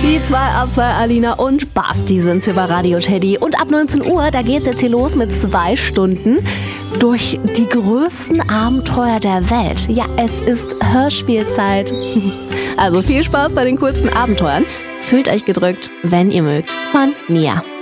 Die 2 ab 2 Alina und Basti sind hier bei Radio Teddy. Und ab 19 Uhr, da geht's jetzt hier los mit 2 Stunden durch die größten Abenteuer der Welt. Ja, es ist Hörspielzeit. Also viel Spaß bei den kurzen Abenteuern. Fühlt euch gedrückt, wenn ihr mögt. Von Mia.